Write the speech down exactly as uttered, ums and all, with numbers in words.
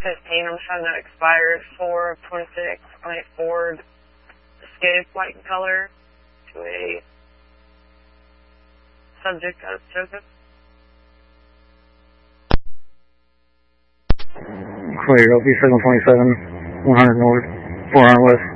fifteen. I'm showing that expired four of twenty-six on a Ford Escape white in color to a subject as Joseph. Clear, L P seven twenty-seven, one hundred north, four hundred west.